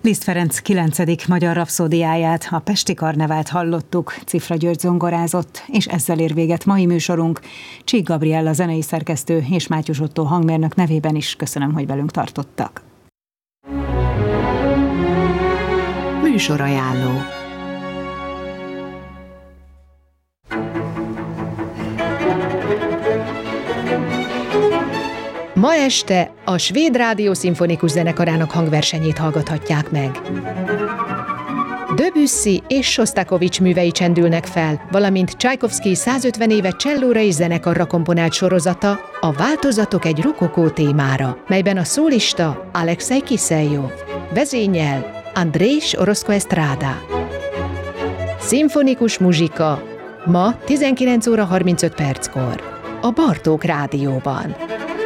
Liszt Ferenc 9. magyar rapszódiáját, a Pesti Karnevált hallottuk, Cifra György zongorázott, és ezzel ér véget mai műsorunk. Csík Gabriella zenei szerkesztő és Mátyus Ottó hangmérnök nevében is köszönöm, hogy velünk tartottak. Műsorajánló. Ma este a Svéd Rádió Szimfonikus Zenekarának hangversenyét hallgathatják meg. Debussy és Sostakovich művei csendülnek fel, valamint Csajkovszky 150 éve csellóra és zenekarra komponált sorozata, a Változatok egy rokokó témára, melyben a szólista Alexei Kiselyov, vezényel Andrés Orozco Estrada. Szimfonikus muzsika ma 19 óra 35 perckor a Bartók Rádióban.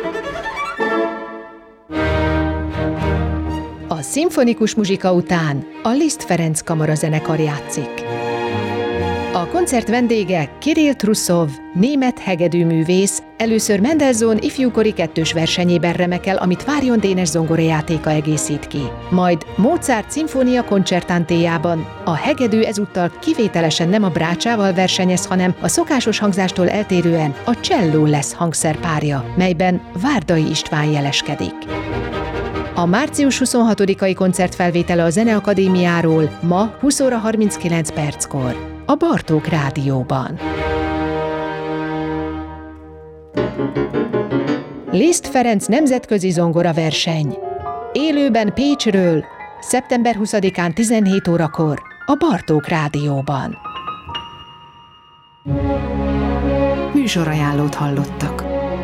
A szimfonikus muzsika után a Liszt Ferenc kamarazenekar játszik. A koncert vendége Kirill Trussov, német hegedűművész, először Mendelssohn ifjúkori kettős versenyében remekel, amit Várjon Dénes zongorajátéka egészít ki. Majd Mozart szimfónia koncertantéjában a hegedű ezúttal kivételesen nem a brácsával versenyez, hanem a szokásos hangzástól eltérően a cselló lesz hangszerpárja, melyben Várdai István jeleskedik. A március 26-ai koncertfelvétele a Zeneakadémiáról ma 20 óra 39 perckor a Bartók Rádióban. Liszt Ferenc nemzetközi zongoraverseny. Élőben Pécsről, szeptember 20-án 17 órakor a Bartók Rádióban. Műsorajánlót hallottak.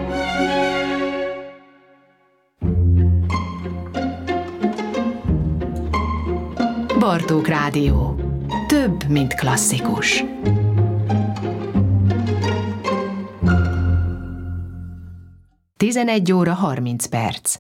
Bartók Rádió. Több, mint klasszikus. Tizenegy óra 30 perc.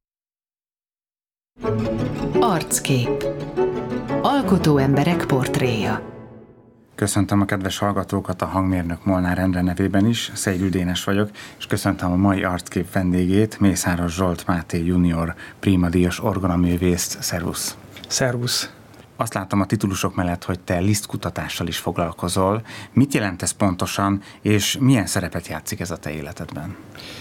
Arckép. Alkotó emberek portréja. Köszöntöm a kedves hallgatókat a hangmérnök Molnár Endre nevében is, Szegül Dénes vagyok, és köszöntöm a mai arckép vendégét, Mészáros Zsolt Máté junior prímadíjas orgonaművészt. Szervusz! Szervusz! Azt látom a titulusok mellett, hogy te Liszt kutatással is foglalkozol. Mit jelent ez pontosan, és milyen szerepet játszik ez a te életedben?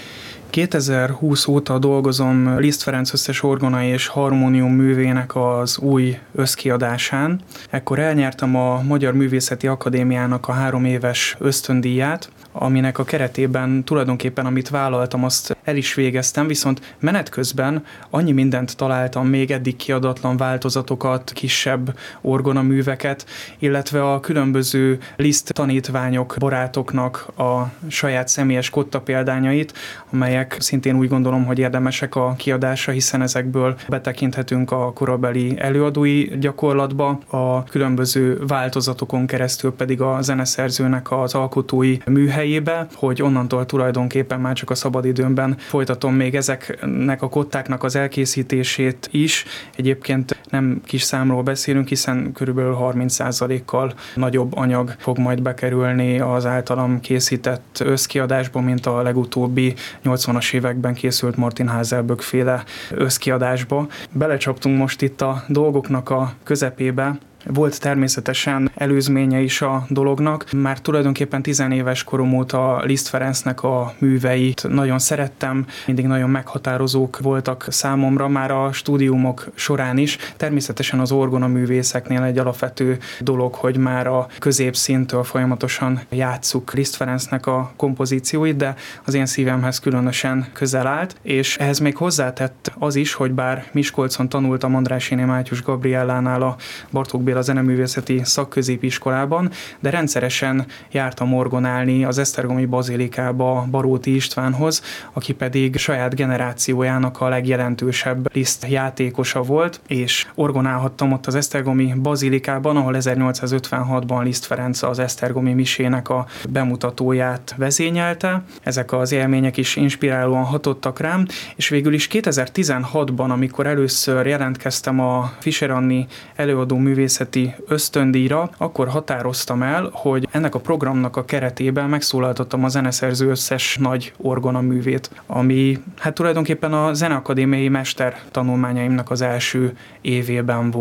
2020 óta dolgozom Liszt Ferenc összes orgonai és harmónium művének az új összkiadásán. Ekkor elnyertem a Magyar Művészeti Akadémiának a 3 éves ösztöndíját, aminek a keretében tulajdonképpen amit vállaltam, azt el is végeztem, viszont menet közben annyi mindent találtam, még eddig kiadatlan változatokat, kisebb orgonaműveket, illetve a különböző Liszt tanítványok, barátoknak a saját személyes kotta példányait, amelyek szintén úgy gondolom, hogy érdemesek a kiadásra, hiszen ezekből betekinthetünk a korabeli előadói gyakorlatba, a különböző változatokon keresztül pedig a zeneszerzőnek az alkotói műhelyébe, hogy onnantól tulajdonképpen már csak a szabadidőmben folytatom még ezeknek a kottáknak az elkészítését is. Egyébként nem kis számról beszélünk, hiszen körülbelül 30%-kal nagyobb anyag fog majd bekerülni az általam készített összkiadásba, mint a legutóbbi 80-as években készült Martin Haselböck féle összkiadásba. Belecsaptunk most itt a dolgoknak a közepébe. Volt természetesen előzménye is a dolognak. Már tulajdonképpen 10 éves korom óta Liszt Ferencnek a műveit nagyon szerettem, mindig nagyon meghatározók voltak számomra, már a stúdiumok során is. Természetesen az orgonaművészeknél egy alapvető dolog, hogy már a középszinttől folyamatosan játsszuk Liszt Ferencnek a kompozícióit, de az én szívemhez különösen közel állt, és ehhez még hozzátett az is, hogy bár Miskolcon tanultam Andrássy Mátyus Gabriellánál a Bartók Béla Zeneművészeti Szakközépiskolában, de rendszeresen jártam orgonálni az esztergomi bazilikába Baróti Istvánhoz, aki pedig saját generációjának a legjelentősebb Liszt játékosa volt, és orgonálhattam ott az esztergomi bazilikában, ahol 1856-ban Liszt Ferenc az esztergomi misének a bemutatóját vezényelte. Ezek az élmények is inspirálóan hatottak rám, és végül is 2016-ban, amikor először jelentkeztem a Fischer Anni előadó művészeti ösztöndíjra, akkor határoztam el, hogy ennek a programnak a keretében megszólaltattam a zeneszerző összes nagy orgonaművét, ami tulajdonképpen a zeneakadémiai mester tanulmányaimnak az első évében volt.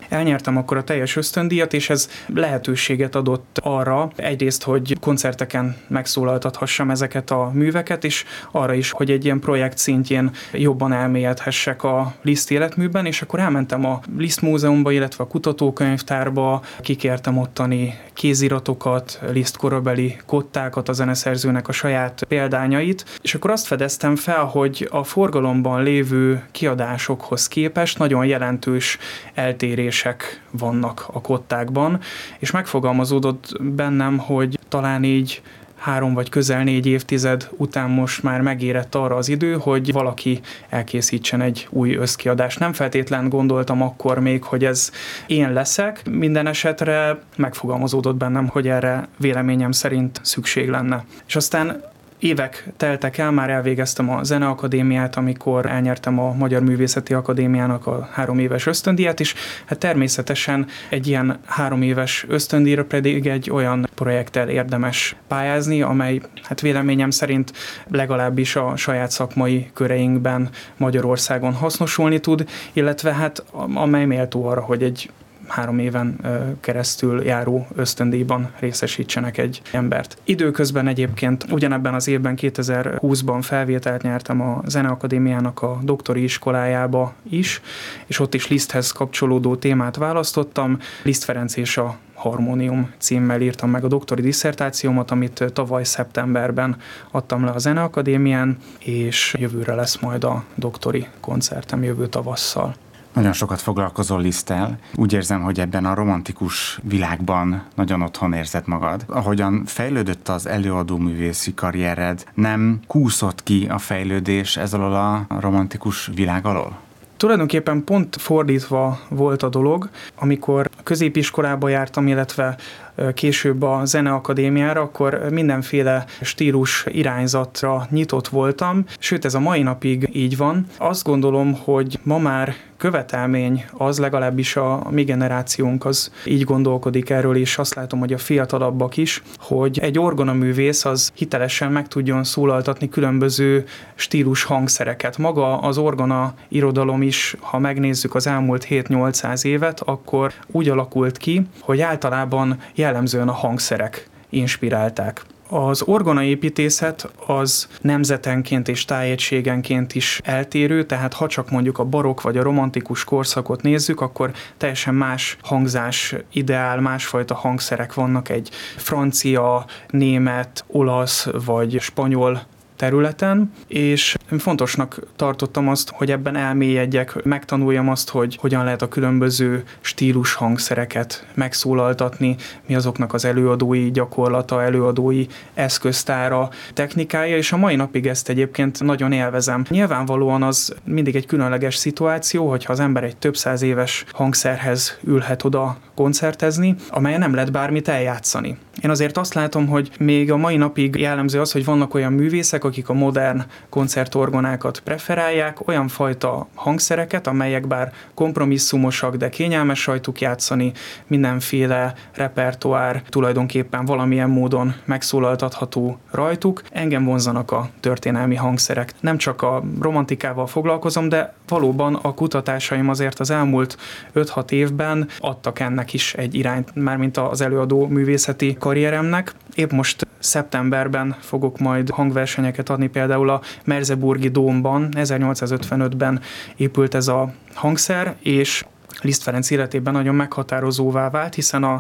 Elnyertem akkor a teljes ösztöndíjat, és ez lehetőséget adott arra, egyrészt, hogy koncerteken megszólaltathassam ezeket a műveket, és arra is, hogy egy ilyen projekt szintjén jobban elmélyedhessek a Liszt életműben, és akkor elmentem a Liszt Múzeumba, illetve a kutatókönyvtárba, kikértem ottani kéziratokat, Liszt korabeli kottákat, a zeneszerzőnek a saját példányait, és akkor azt fedeztem fel, hogy a forgalomban lévő kiadásokhoz képest nagyon jelentős eltérések vannak a kottákban, és megfogalmazódott bennem, hogy talán így 3 vagy közel 4 évtized után most már megérett arra az idő, hogy valaki elkészítsen egy új összkiadást. Nem feltétlen gondoltam akkor még, hogy ez én leszek. Minden esetre megfogalmazódott bennem, hogy erre véleményem szerint szükség lenne. És aztán évek teltek el, már elvégeztem a Zeneakadémiát, amikor elnyertem a Magyar Művészeti Akadémiának a 3 éves ösztöndíjat, és hát természetesen egy ilyen 3 éves ösztöndíjra pedig egy olyan projekttel érdemes pályázni, amely hát véleményem szerint legalábbis a saját szakmai köreinkben Magyarországon hasznosulni tud, illetve hát amely méltó arra, hogy egy 3 éven keresztül járó ösztöndíjban részesítsenek egy embert. Időközben egyébként ugyanebben az évben, 2020-ban felvételt nyertem a Zeneakadémiának a doktori iskolájába is, és ott is Liszthez kapcsolódó témát választottam. Liszt Ferenc és a Harmónium címmel írtam meg a doktori disszertációmat, amit tavaly szeptemberben adtam le a Zeneakadémián, és jövőre lesz majd a doktori koncertem jövő tavasszal. Nagyon sokat foglalkozol Liszttel. Úgy érzem, hogy ebben a romantikus világban nagyon otthon érzed magad. Ahogyan fejlődött az előadó művészi karriered, nem kúszott ki a fejlődés ez alól a romantikus világ alól? Tulajdonképpen pont fordítva volt a dolog, amikor középiskolába jártam, illetve később a Zeneakadémiára, akkor mindenféle stílus irányzatra nyitott voltam, sőt ez a mai napig így van. Azt gondolom, hogy ma már követelmény az, legalábbis a mi generációnk az így gondolkodik erről, és azt látom, hogy a fiatalabbak is, hogy egy orgonaművész az hitelesen meg tudjon szólaltatni különböző stílus hangszereket. Maga az orgona irodalom is, ha megnézzük az elmúlt 7-800 évet, akkor úgy alakult ki, hogy általában jellemzően a hangszerek inspirálták. Az orgonaépítészet az nemzetenként és tájegységenként is eltérő, tehát ha csak mondjuk a barokk vagy a romantikus korszakot nézzük, akkor teljesen más hangzás ideál, másfajta hangszerek vannak egy francia, német, olasz vagy spanyol területen, és fontosnak tartottam azt, hogy ebben elmélyedjek, megtanuljam azt, hogy hogyan lehet a különböző stílus hangszereket megszólaltatni, mi azoknak az előadói gyakorlata, előadói eszköztára, technikája, és a mai napig ezt egyébként nagyon élvezem. Nyilvánvalóan az mindig egy különleges szituáció, hogyha az ember egy több száz éves hangszerhez ülhet oda koncertezni, amelyen nem lehet bármit eljátszani. Én azért azt látom, hogy még a mai napig jellemző az, hogy vannak olyan művészek, akik a modern koncertorgonákat preferálják, olyan fajta hangszereket, amelyek bár kompromisszumosak, de kényelmes rajtuk játszani, mindenféle repertoár tulajdonképpen valamilyen módon megszólaltatható rajtuk. Engem vonzanak a történelmi hangszerek. Nem csak a romantikával foglalkozom, de valóban a kutatásaim azért az elmúlt 5-6 évben adtak ennek is egy irányt, mármint az előadó művészeti karrieremnek. Épp most szeptemberben fogok majd hangversenyeket adni, például a Merseburgi Dómban, 1855-ben épült ez a hangszer, és Liszt Ferenc életében nagyon meghatározóvá vált, hiszen a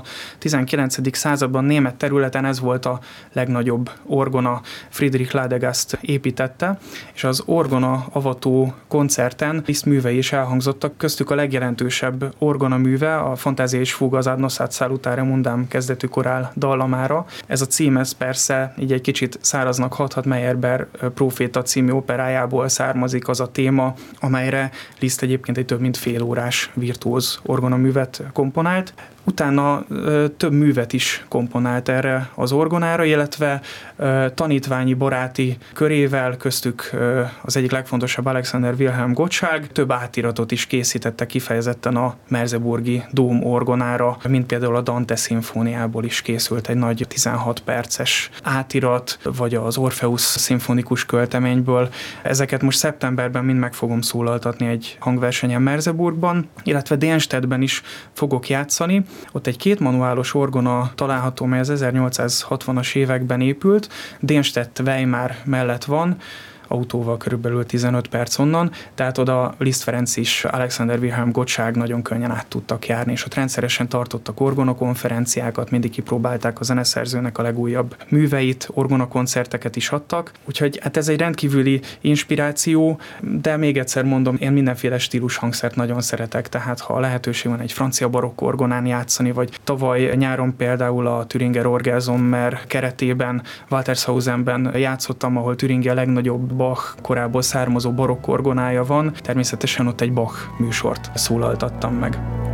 19. században német területen ez volt a legnagyobb orgona, Friedrich Ladegast építette, és az orgona avató koncerten Liszt művei is elhangzottak, köztük a legjelentősebb orgona műve, a Fantasia és Fuga az Adnosat Salutare Mundam kezdetű korál dallamára. Ez a cím, ez persze így egy kicsit száraznak hathat, Meyerbeer Próféta című operájából származik az a téma, amelyre Liszt egyébként egy több mint fél órás virtuóz orgonaművet komponált. Utána több művet is komponált erre az orgonára, illetve tanítványi baráti körével, köztük az egyik legfontosabb Alexander Wilhelm Gottschalk több átiratot is készítette kifejezetten a Merseburgi Dóm orgonára, mint például a Dante szimfóniából is készült egy nagy 16 perces átirat, vagy az Orpheus szimfonikus költeményből. Ezeket most szeptemberben mind meg fogom szólaltatni egy hangversenyen Merseburgban, illetve illetve Dänstedtben is fogok játszani. Ott egy kétmanuálos orgona található, mely az 1860-as években épült. Dänstedt Weimar mellett van, autóval körülbelül 15 perc onnan, tehát oda Liszt Ferenc is, Alexander Wilhelm Gottschalk nagyon könnyen át tudtak járni, és ott rendszeresen tartottak orgonakonferenciákat, mindig kipróbálták a zeneszerzőnek a legújabb műveit, orgonakoncerteket is adtak, úgyhogy hát ez egy rendkívüli inspiráció, de még egyszer mondom, én mindenféle stílus hangszert nagyon szeretek, tehát ha lehetőség van egy francia barokk orgonán játszani, vagy tavaly nyáron például a Thüringer Orgelzommer keretében Waltershausenben játszottam, ahol Thüringer legnagyobb Bach korából származó barokk orgonája van. Természetesen ott egy Bach műsort szólaltattam meg.